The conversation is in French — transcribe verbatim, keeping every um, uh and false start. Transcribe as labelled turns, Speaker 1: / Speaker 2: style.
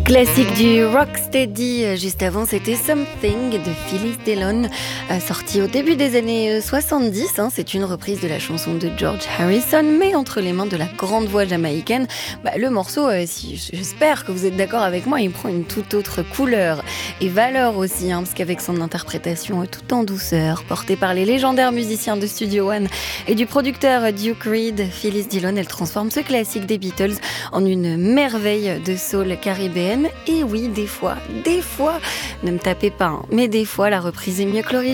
Speaker 1: Classique du rocksteady, juste avant c'était Something de Phyllis Dillon, euh, sorti au début des années soixante-dix, hein, c'est une reprise de la chanson de George Harrison, mais entre les mains de la grande voix jamaïcaine. Bah, le morceau, euh, si, j'espère que vous êtes d'accord avec moi, il prend une toute autre couleur et valeur aussi, hein, parce qu'avec son interprétation euh, tout en douceur, portée par les légendaires musiciens de Studio One et du producteur Duke Reed, Phyllis Dillon, elle transforme ce classique des Beatles en une merveille de soul caribéenne. Et oui, des fois, des fois, ne me tapez pas, hein, mais des fois la reprise est mieux que l'original.